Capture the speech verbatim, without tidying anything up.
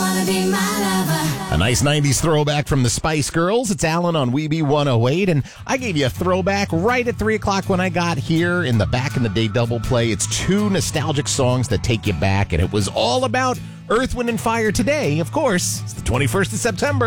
wanna be my lover? A nice nineties throwback from the Spice Girls. It's Alan on Weeby one oh eight, and I gave you a throwback right at three o'clock when I got here in the Back in the Day double play. It's two nostalgic songs that take you back, and it was all about Earth, Wind, and Fire today. Of course, it's the twenty-first of September.